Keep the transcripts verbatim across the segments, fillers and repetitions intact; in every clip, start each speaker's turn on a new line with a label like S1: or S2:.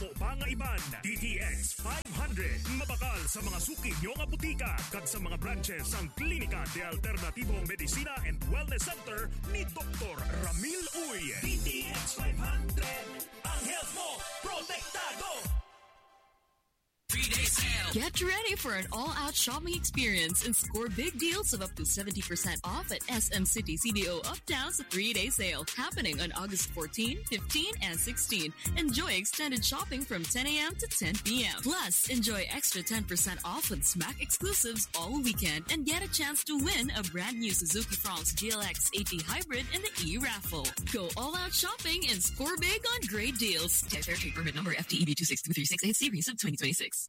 S1: Dako pa nga iban, D T X five hundred. Mabakal sa mga suki nyo nga butika kag sa mga branches ang Klinika de Alternativo Medicina and Wellness Center ni Doctor Ramil Uy. D T X five hundred. Ang health mo, protektado! Three-day sale.
S2: Get ready for an all-out shopping experience and score big deals of up to seventy percent off at S M City C D O Uptown's three-day sale happening on August fourteenth, fifteenth, and sixteenth. Enjoy extended shopping from ten a.m. to ten p.m. Plus, enjoy extra ten percent off with Smack exclusives all weekend and get a chance to win a brand new Suzuki Fronx G L X eighty Hybrid in the e-raffle. Go all-out shopping and score big on great deals. Fair trade permit number F T E B two six two three six eight series of twenty twenty-six.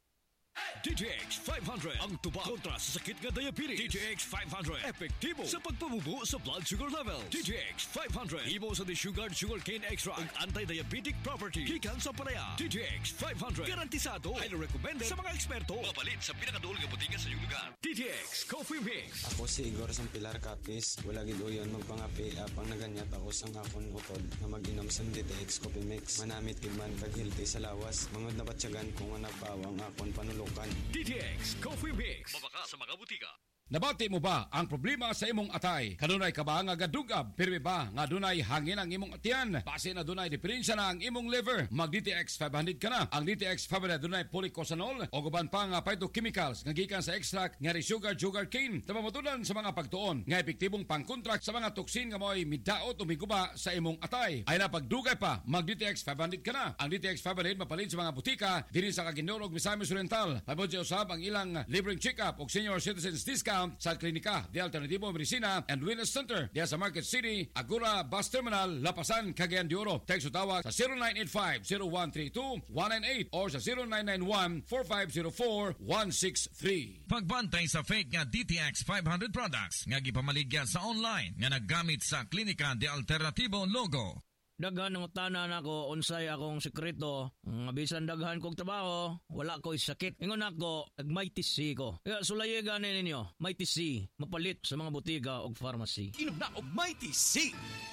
S3: D T X five hundred ang tuba kontra sa sakit nga diabetes. D T X five hundred epektibo sa pagpabubo sa blood sugar level. D T X five hundred imo sa Sugar Sugar Cane Extra ang anti-diabetic property gikan sa palaya. D T X five hundred garantisado, highly recommended sa mga eksperto. Mapalit sa pinakadul nga butika sa iyong lugar. D T X Coffee Mix.
S4: Ako si Igor Sampilar Capis. Wala gid uyon magpangapi apang naganyat ako sang akon utod na mag-inom sa D T X Coffee Mix. Manamit gid man kag healthy sa lawas. Mangod na batyagan kung nga nagpawang akon panulo
S3: D T X Coffee Mix. Mabaka sa mga butika.
S5: Nabati mo ba ang problema sa imong atay? Kanunay ka ba nga gadugab? Pirmi ba nga dunay hangin ang imong atiyan? Base na dunay diferensya na ang imong liver? Mag D T X five hundred ka na. Ang D T X five hundred dunay polycosanol o guban pa nga phytochemicals nga gikan sa extract nga sugar sugar cane. Tamamatulan sa mga pagtuon nga epektibong pangkontract sa mga toksin nga mo'y midaot o miguba sa imong atay. Ay na pagdugay pa, mag D T X five hundred ka na. Ang D T X five hundred mapalit sa mga butika diri sa Kaginurog, Misamis Oriental. Pabodyo usab ang ilang libreng check-up o senior citizens discount sa Klinika de Alternativo Medicina and Wellness Center diya sa Market City, Agora Bus Terminal, Lapasan, Cagayan de Oro. Text o tawag sa zero nine eight five, zero one three two, one nine eight or sa zero nine nine one, four five zero four, one six three.
S6: Pagbantay sa fake nga D T X five hundred products nga gipamaligya sa online nga naggamit sa Klinika de Alternativo logo.
S7: Daghan ng tanan ako, unsay akong sekreto. Ang bisan daghan kong trabaho, wala ko'y sakit. Ingon ako, nag-mighty C ko. Kaya sulaye ganin ninyo, Mighty C, mapalit sa mga butika o pharmacy.
S3: Inom na og Mighty C!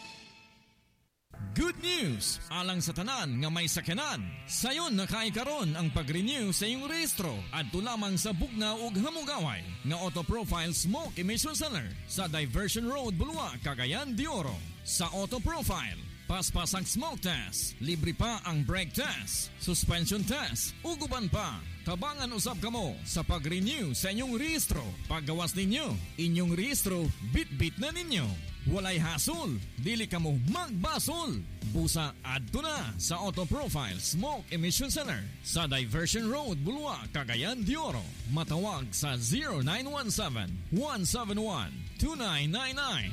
S6: Good news! Alang sa tanan nga may sakyanan, sayon nakaikaron ang pag-renew sa iyong rehistro at lamang sa Bugnaw ug Hamugaway nga Auto Profile Smoke Emission Center sa Diversion Road, Bulua, Cagayan de Oro. Sa Auto Profile, paspas ang smoke test, libre pa ang brake test, suspension test, uguban pa. Tabangan usab kamo sa pag-renew sa inyong rehistro. Paggawas ninyo, inyong rehistro, bit-bit na ninyo. Walay hasol, dili kamo magbasol. Busa adto na sa Auto Profile Smoke Emission Center sa Diversion Road, Bulua, Cagayan de Oro. Matawag sa zero nine one seven, one seven one, two nine nine nine.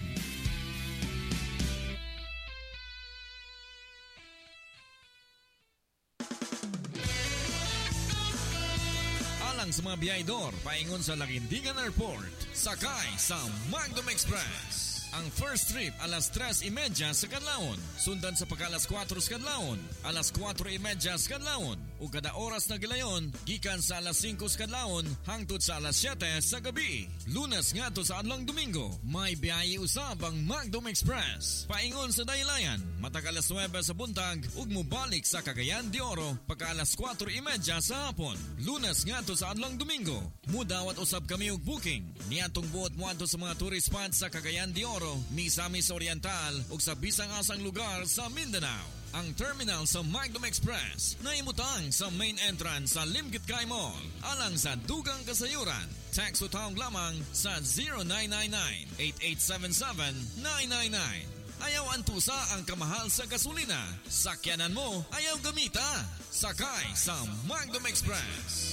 S6: Alang sa mga biyahedor paingon sa Lagindingan Airport, sakay sa Magdom Express. Ang first trip alas tres y media sa kadlawon, sundan sa pagka alas kwatro sa kadlawon, alas kwatro y media sa kadlawon, ug kada oras na gilayon gikan sa alas singko sa kadlawon hangtod sa alas siyete sa gabi. Lunes ngadto sa adlong Domingo, may biyahe usab ang Magdom Express. Paingon sa daylayan, matag alas nuwebe sa buntag ug mobalik sa Cagayan de Oro pagka alas kwatro y media sa hapon. Lunes ngadto sa adlong Domingo, mudawat usab kami og booking niadtong buot moadto sa mga tourist spots sa Cagayan de Oro, Misamis Oriental ug sa bisang-asang lugar sa Mindanao. Ang terminal sa Magdom Express na imutang sa main entrance sa Limkitcay Mall alang sa dugang kasayuran. Text o tawag lamang sa zero nine nine nine, eight eight seven seven, nine nine nine. Ayaw antusa ang kamahal sa gasolina. Sakyanan mo, ayaw gamita. Sakay sa Magdom Express.